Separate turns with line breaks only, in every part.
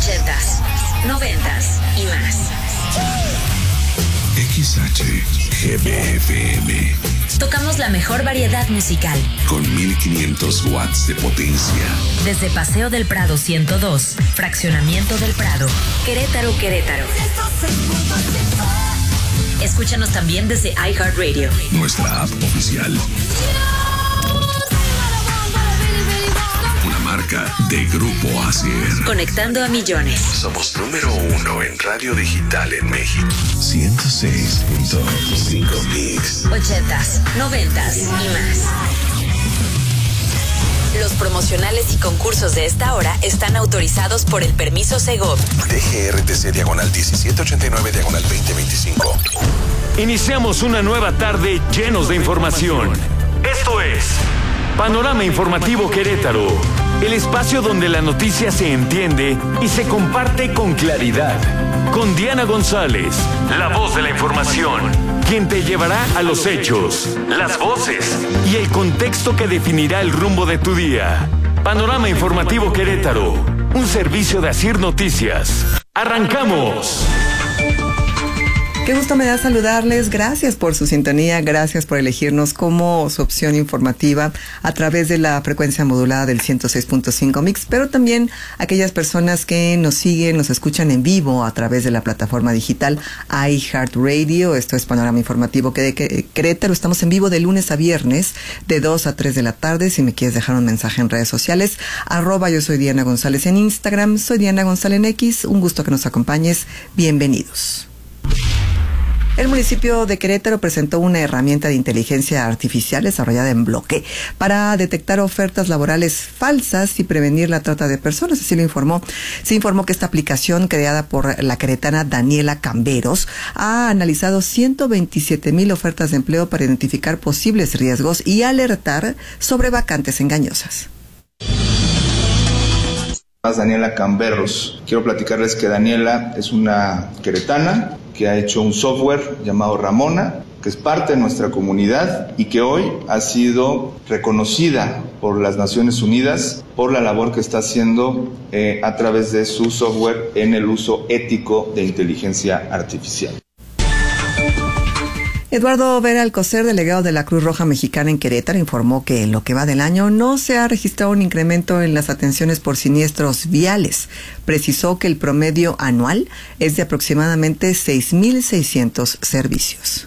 80s, 90s y más.
XHGBFM.
Tocamos la mejor variedad musical.
Con 1500 watts de potencia.
Desde Paseo del Prado 102, Fraccionamiento del Prado, Querétaro, Querétaro. Escúchanos también desde iHeartRadio.
Nuestra app oficial. Una marca de Grupo ASIR.
Conectando a millones.
Somos número 1 en radio digital en México. 106.5 Mix.
80s, 90s y más. Los promocionales y concursos de esta hora están autorizados por el permiso Segov.
DGRTC/1789/2025.
Iniciamos una nueva tarde llenos de información. Esto es Panorama Informativo Querétaro, el espacio donde la noticia se entiende y se comparte con claridad. Con Diana González, la voz de la información, quien te llevará a los hechos, las voces y el contexto que definirá el rumbo de tu día. Panorama Informativo Querétaro, un servicio de ASIR Noticias. ¡Arrancamos!
Qué gusto me da saludarles. Gracias por su sintonía, gracias por elegirnos como su opción informativa a través de la frecuencia modulada del 106.5 Mix, pero también aquellas personas que nos siguen, nos escuchan en vivo a través de la plataforma digital iHeartRadio. Esto es Panorama Informativo Querétaro. Estamos en vivo de lunes a viernes de 2 a 3 de la tarde. Si me quieres dejar un mensaje en redes sociales, @yo soy Diana González en Instagram, soy Diana González en X. Un gusto que nos acompañes. Bienvenidos. El municipio de Querétaro presentó una herramienta de inteligencia artificial desarrollada en bloque para detectar ofertas laborales falsas y prevenir la trata de personas. Así lo informó. Se informó que esta aplicación, creada por la queretana Daniela Camberos, ha analizado 127,000 ofertas de empleo para identificar posibles riesgos y alertar sobre vacantes engañosas.
Daniela Camberos. Quiero platicarles que Daniela es una queretana que ha hecho un software llamado Ramona, que es parte de nuestra comunidad y que hoy ha sido reconocida por las Naciones Unidas por la labor que está haciendo a través de su software en el uso ético de inteligencia artificial.
Eduardo Vera Alcocer, delegado de la Cruz Roja Mexicana en Querétaro, informó que en lo que va del año no se ha registrado un incremento en las atenciones por siniestros viales. Precisó que el promedio anual es de aproximadamente 6,600 servicios.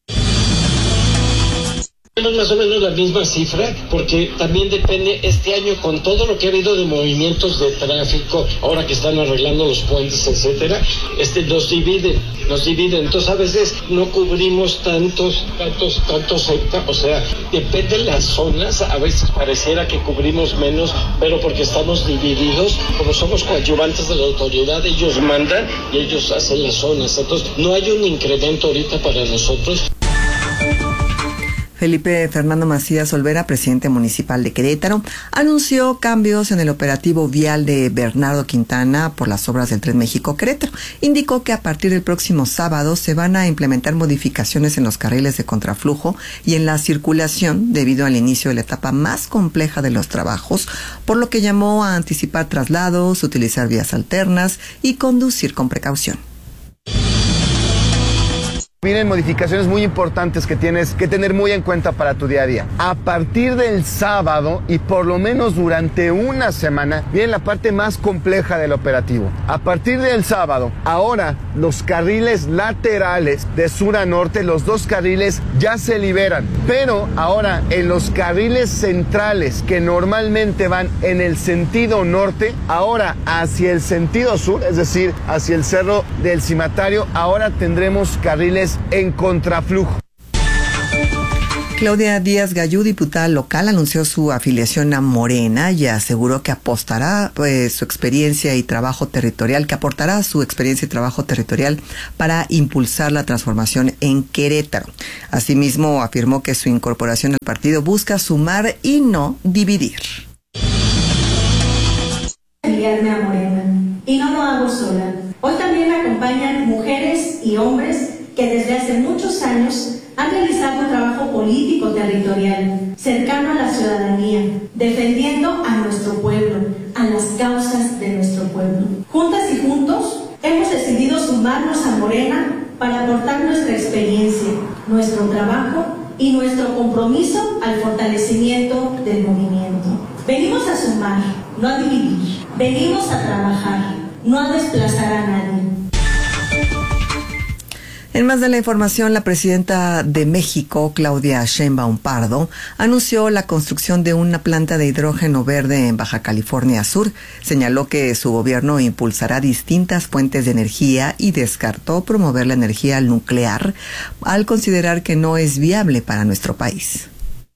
Tenemos más o menos la misma cifra, porque también depende este año con todo lo que ha habido de movimientos de tráfico, ahora que están arreglando los puentes, etcétera, nos dividen, entonces a veces no cubrimos tantos hectáreas, o sea, depende de las zonas, a veces pareciera que cubrimos menos, pero porque estamos divididos, como somos coadyuvantes de la autoridad, ellos mandan y ellos hacen las zonas, entonces no hay un incremento ahorita para nosotros.
Felipe Fernando Macías Olvera, presidente municipal de Querétaro, anunció cambios en el operativo vial de Bernardo Quintana por las obras del Tren México-Querétaro. Indicó que a partir del próximo sábado se van a implementar modificaciones en los carriles de contraflujo y en la circulación debido al inicio de la etapa más compleja de los trabajos, por lo que llamó a anticipar traslados, utilizar vías alternas y conducir con precaución.
Vienen modificaciones muy importantes que tienes que tener muy en cuenta para tu día a día. A partir del sábado y por lo menos durante una semana viene la parte más compleja del operativo. A partir del sábado, ahora los carriles laterales de sur a norte, los dos carriles ya se liberan. Pero ahora en los carriles centrales que normalmente van en el sentido norte, ahora hacia el sentido sur, es decir, hacia el Cerro del Cimatario, ahora tendremos carriles en contraflujo.
Claudia Díaz Gayú, diputada local, anunció su afiliación a Morena y aseguró que aportará su experiencia y trabajo territorial para impulsar la transformación en Querétaro. Asimismo, afirmó que su incorporación al partido busca sumar y no dividir.
Afiliarme a Morena, y no lo hago sola. Hoy también me acompañan mujeres y hombres que desde hace muchos años han realizado un trabajo político territorial, cercano a la ciudadanía, defendiendo a nuestro pueblo, a las causas de nuestro pueblo. Juntas y juntos hemos decidido sumarnos a Morena para aportar nuestra experiencia, nuestro trabajo y nuestro compromiso al fortalecimiento del movimiento. Venimos a sumar, no a dividir. Venimos a trabajar, no a desplazar a nadie.
En más de la información, la presidenta de México, Claudia Sheinbaum Pardo, anunció la construcción de una planta de hidrógeno verde en Baja California Sur. Señaló que su gobierno impulsará distintas fuentes de energía y descartó promover la energía nuclear al considerar que no es viable para nuestro país.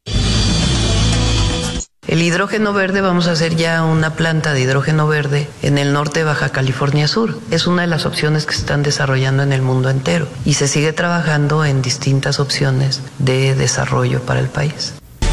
El hidrógeno verde, vamos a hacer ya una planta de hidrógeno verde en el norte de Baja California Sur. Es una de las opciones que se están desarrollando en el mundo entero y se sigue trabajando en distintas opciones de desarrollo para el país.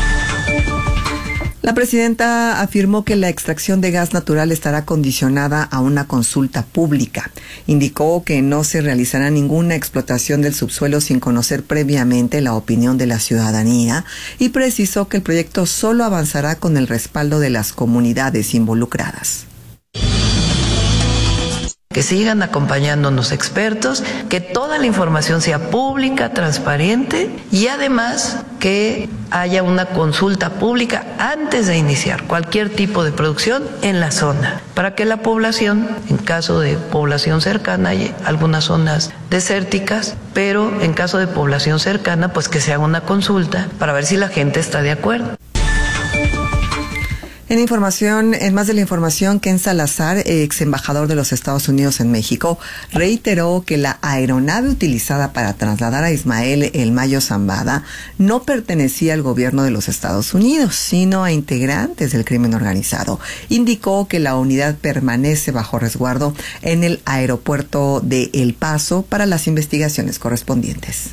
La presidenta afirmó que la extracción de gas natural estará condicionada a una consulta pública. Indicó que no se realizará ninguna explotación del subsuelo sin conocer previamente la opinión de la ciudadanía y precisó que el proyecto solo avanzará con el respaldo de las comunidades involucradas.
Que sigan acompañándonos expertos, que toda la información sea pública, transparente y además que haya una consulta pública antes de iniciar cualquier tipo de producción en la zona, para que la población, en caso de población cercana, hay algunas zonas desérticas, pero en caso de población cercana, pues que se haga una consulta para ver si la gente está de acuerdo.
En más de la información, Ken Salazar, ex embajador de los Estados Unidos en México, reiteró que la aeronave utilizada para trasladar a Ismael El Mayo Zambada no pertenecía al gobierno de los Estados Unidos, sino a integrantes del crimen organizado. Indicó que la unidad permanece bajo resguardo en el aeropuerto de El Paso para las investigaciones correspondientes.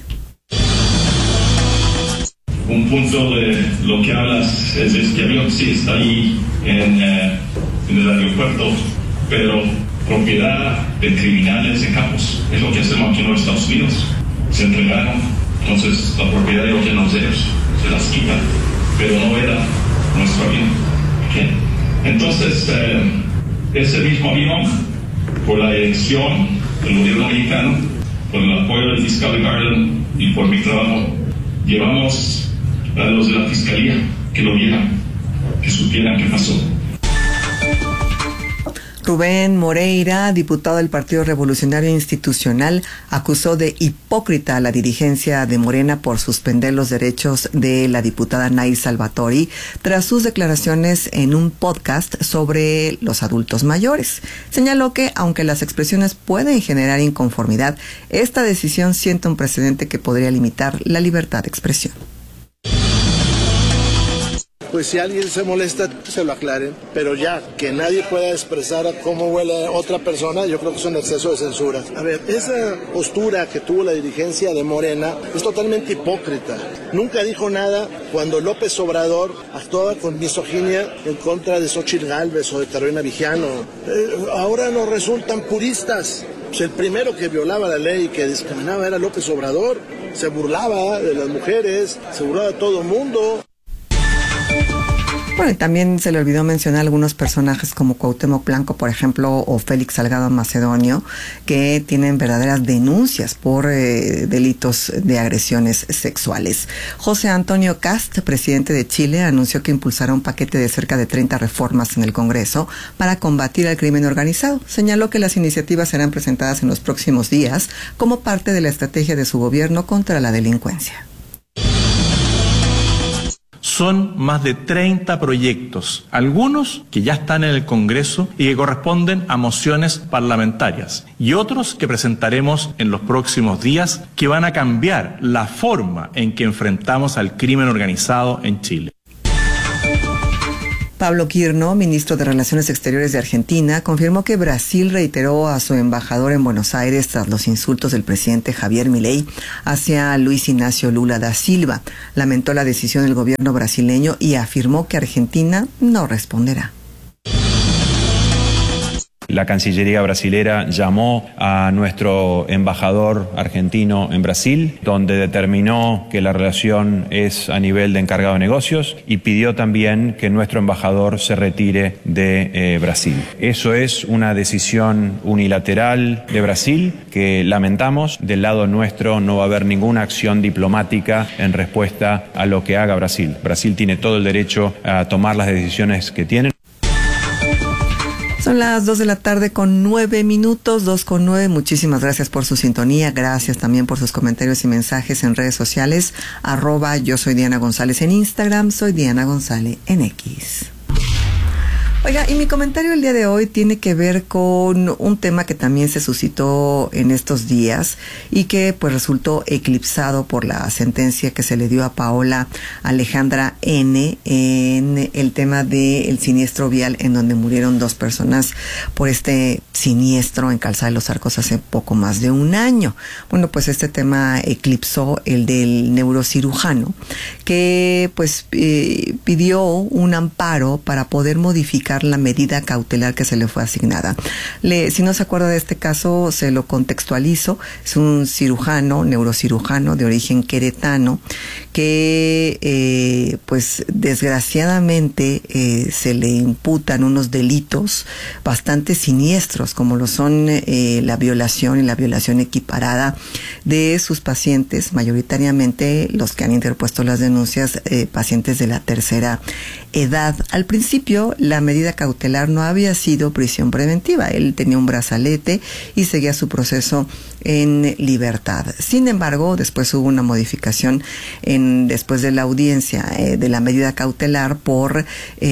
Un punto de lo que hablas es que el avión sí está ahí en el aeropuerto, pero propiedad de criminales de capos. Es lo que hacemos aquí en los Estados Unidos. Se entregaron, entonces la propiedad de los de ellos se las quitan, pero no era nuestro avión. ¿Bien? Entonces, ese mismo avión, por la elección del gobierno mexicano, por el apoyo del fiscal Garland y por mi trabajo, llevamos a los de la fiscalía que lo vieran, que supieran qué pasó.
Rubén Moreira, diputado del Partido Revolucionario Institucional, acusó de hipócrita a la dirigencia de Morena por suspender los derechos de la diputada Nay Salvatori tras sus declaraciones en un podcast sobre los adultos mayores. Señaló que, aunque las expresiones pueden generar inconformidad, esta decisión sienta un precedente que podría limitar la libertad de expresión.
Pues si alguien se molesta, se lo aclaren, pero ya que nadie pueda expresar cómo huele otra persona, yo creo que es un exceso de censura. A ver, esa postura que tuvo la dirigencia de Morena es totalmente hipócrita. Nunca dijo nada cuando López Obrador actuaba con misoginia en contra de Xóchitl Gálvez o de Carolina Vigiano. Ahora nos resultan puristas. Pues el primero que violaba la ley y que discriminaba era López Obrador. Se burlaba de las mujeres, se burlaba de todo el mundo.
Bueno, y también se le olvidó mencionar algunos personajes como Cuauhtémoc Blanco, por ejemplo, o Félix Salgado Macedonio, que tienen verdaderas denuncias por delitos de agresiones sexuales. José Antonio Kast, presidente de Chile, anunció que impulsará un paquete de cerca de 30 reformas en el Congreso para combatir al crimen organizado. Señaló que las iniciativas serán presentadas en los próximos días como parte de la estrategia de su gobierno contra la delincuencia.
Son más de 30 proyectos, algunos que ya están en el Congreso y que corresponden a mociones parlamentarias, y otros que presentaremos en los próximos días que van a cambiar la forma en que enfrentamos al crimen organizado en Chile.
Pablo Quirno, ministro de Relaciones Exteriores de Argentina, confirmó que Brasil reiteró a su embajador en Buenos Aires tras los insultos del presidente Javier Milei hacia Luis Ignacio Lula da Silva. Lamentó la decisión del gobierno brasileño y afirmó que Argentina no responderá.
La Cancillería brasilera llamó a nuestro embajador argentino en Brasil, donde determinó que la relación es a nivel de encargado de negocios y pidió también que nuestro embajador se retire de Brasil. Eso es una decisión unilateral de Brasil que lamentamos. Del lado nuestro no va a haber ninguna acción diplomática en respuesta a lo que haga Brasil. Brasil tiene todo el derecho a tomar las decisiones que tienen.
Son las 2:09 p.m, 2:09. Muchísimas gracias por su sintonía. Gracias también por sus comentarios y mensajes en redes sociales. @yo soy Diana González en Instagram. Soy Diana González en X. Oiga, y mi comentario el día de hoy tiene que ver con un tema que también se suscitó en estos días y que pues resultó eclipsado por la sentencia que se le dio a Paola Alejandra N. en el tema del siniestro vial en donde murieron 2 personas por este siniestro en Calzada de los Arcos hace poco más de un año. Bueno, pues este tema eclipsó el del neurocirujano que pues pidió un amparo para poder modificar la medida cautelar que se le fue asignada. Si no se acuerda de este caso, se lo contextualizo. Es un neurocirujano de origen queretano que pues desgraciadamente se le imputan unos delitos bastante siniestros como lo son la violación y la violación equiparada de sus pacientes, mayoritariamente los que han interpuesto las denuncias, pacientes de la tercera edad. Al principio la medida cautelar no había sido prisión preventiva, él tenía un brazalete y seguía su proceso en libertad. Sin embargo, después hubo una modificación después de la audiencia de la medida cautelar por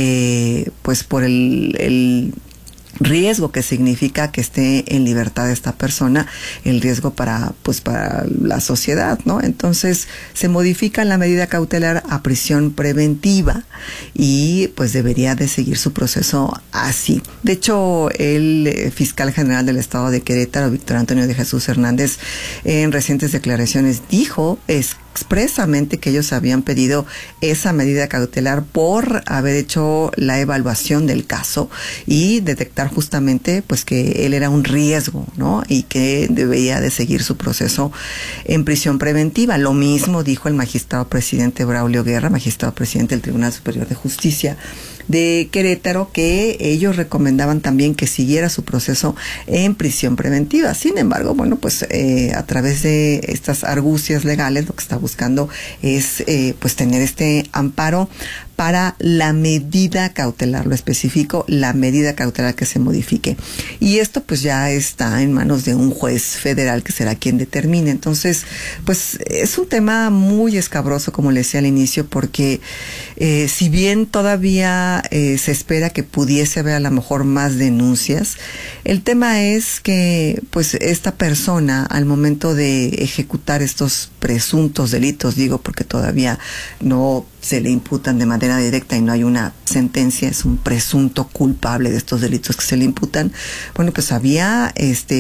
el riesgo que significa que esté en libertad esta persona, el riesgo para la sociedad, ¿no? Entonces se modifica la medida cautelar a prisión preventiva y pues debería de seguir su proceso así. De hecho, el fiscal general del estado de Querétaro, Víctor Antonio de Jesús Hernández, en recientes declaraciones dijo expresamente que ellos habían pedido esa medida cautelar por haber hecho la evaluación del caso y detectar justamente pues que él era un riesgo, ¿no? Y que debía de seguir su proceso en prisión preventiva. Lo mismo dijo el magistrado presidente Braulio Guerra, magistrado presidente del Tribunal Superior de Justicia de Querétaro, que ellos recomendaban también que siguiera su proceso en prisión preventiva. Sin embargo, bueno, pues a través de estas argucias legales lo que está buscando es pues tener este amparo para la medida cautelar, lo específico, la medida cautelar que se modifique. Y esto pues ya está en manos de un juez federal que será quien determine. Entonces, pues es un tema muy escabroso, como le decía al inicio, porque si bien todavía se espera que pudiese haber a lo mejor más denuncias, el tema es que pues esta persona al momento de ejecutar estos presuntos delitos, digo porque todavía no se le imputan de manera directa y no hay una sentencia, es un presunto culpable de estos delitos que se le imputan. Bueno, pues había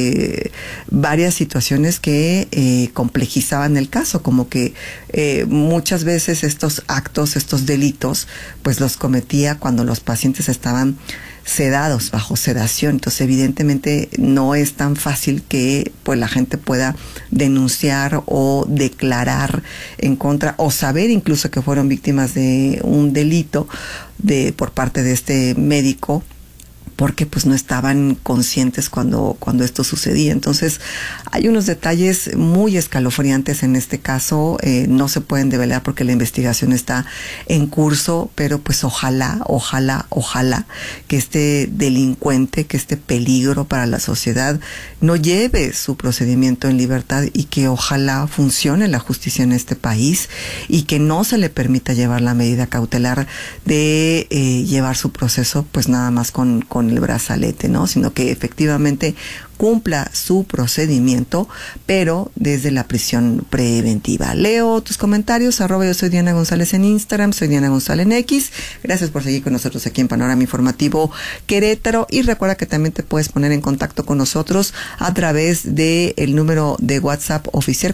varias situaciones que complejizaban el caso, como que muchas veces estos actos, estos delitos, pues los cometía cuando los pacientes estaban sedados, bajo sedación. Entonces evidentemente no es tan fácil que pues la gente pueda denunciar o declarar en contra o saber incluso que fueron víctimas de un delito por parte de este médico, porque pues no estaban conscientes cuando esto sucedía. Entonces hay unos detalles muy escalofriantes en este caso, no se pueden develar porque la investigación está en curso, pero pues ojalá que este delincuente, que este peligro para la sociedad no lleve su procedimiento en libertad y que ojalá funcione la justicia en este país y que no se le permita llevar la medida cautelar de llevar su proceso pues nada más con el brazalete, ¿no? Sino que efectivamente cumpla su procedimiento, pero desde la prisión preventiva. Leo tus comentarios, @yo soy Diana González en Instagram, soy Diana González en X. Gracias por seguir con nosotros aquí en Panorama Informativo Querétaro y recuerda que también te puedes poner en contacto con nosotros a través de el número de WhatsApp oficial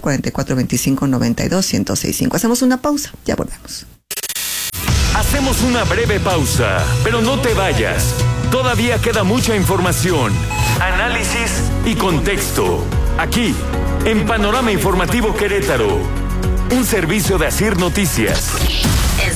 4425921065. Hacemos una pausa, ya volvemos.
Hacemos una breve pausa, pero no te vayas. Todavía queda mucha información, análisis y contexto. Aquí, en Panorama Informativo Querétaro, un servicio de Asir Noticias.
En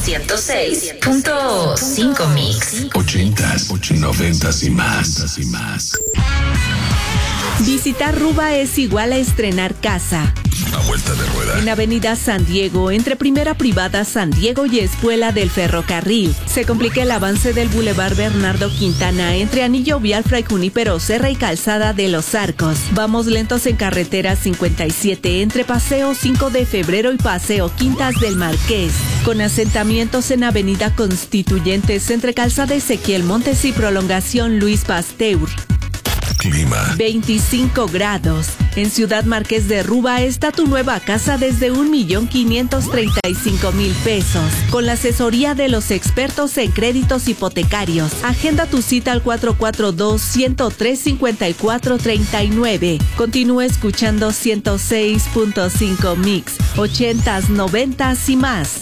106.5 Mix.
80s, 90s y más.
Visitar Ruba es igual a estrenar casa.
A vuelta de rueda.
En Avenida San Diego, entre Primera Privada San Diego y Escuela del Ferrocarril, se complica el avance del Boulevard Bernardo Quintana entre Anillo Vial Fray Junípero Serra y Calzada de los Arcos. Vamos lentos en Carretera 57 entre Paseo 5 de Febrero y Paseo Quintas del Marqués, con asentamientos en Avenida Constituyentes entre Calzada Ezequiel Montes y Prolongación Luis Pasteur.
Clima.
25 grados. En Ciudad Marqués de Ruba está tu nueva casa desde 1,535,000 pesos. Con la asesoría de los expertos en créditos hipotecarios. Agenda tu cita al 442-103-5439. Continúa escuchando 106.5 Mix, 80s, 90s y más.